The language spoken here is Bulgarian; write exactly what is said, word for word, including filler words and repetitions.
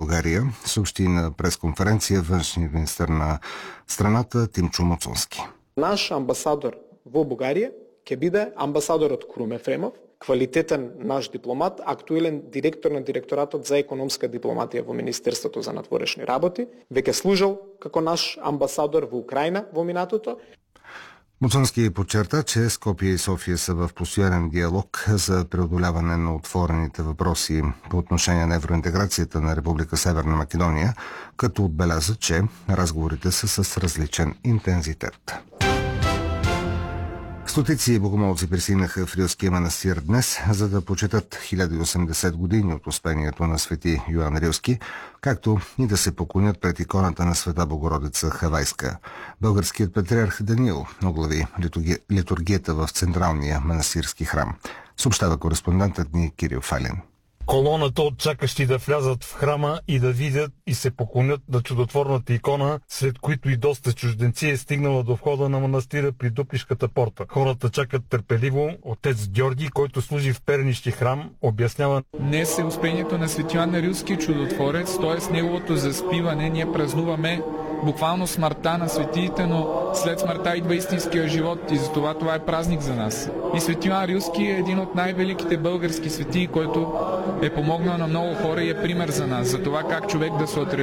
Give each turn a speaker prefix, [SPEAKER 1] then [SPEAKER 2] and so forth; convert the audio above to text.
[SPEAKER 1] България, съобщи на пресконференция външният министър на страната Тимчо Мацунски.
[SPEAKER 2] Наш амбасадор в България ќе биде амбасадорот Крум Ефремов, квалитетен наш дипломат, актуелен директор на директоратот за економска дипломатија во Министерството за надворешни работи, веќе служил како наш амбасадор во Украина во минатото.
[SPEAKER 1] Мацунски подчерта, че Скопие и София са в постоянен диалог за преодоляване на отворените въпроси по отношение на евроинтеграцията на Република Северна Македония, като отбеляза, че разговорите са с различен интензитет. Стотици богомолци пристигнаха в Рилския манастир днес, за да почетат хиляда и осемдесет години от успението на свети Йоан Рилски, както и да се поклонят пред иконата на Света Богородица Хавайска. Българският патриарх Даниил оглави литургията в Централния манастирски храм. Съобщава кореспондентът ни Кирил Фалин.
[SPEAKER 3] Колоната от чакащи да влязат в храма и да видят и се поклонят на чудотворната икона, след които и доста чужденци, е стигнала до входа на манастира при Дуплишката порта. Хората чакат търпеливо. Отец Георги, който служи в Пернишки храм, обяснява:
[SPEAKER 4] днес е успението на свети Йоан Рилски чудотворец, т.е. неговото заспиване. Ние празнуваме буквално смъртта на светиите, но след смъртта идва истинския живот и затова това е празник за нас. И свети Йоан Рилски е един от най-великите български светии, който е помогнал на много хора и е пример за нас, за това как човек да се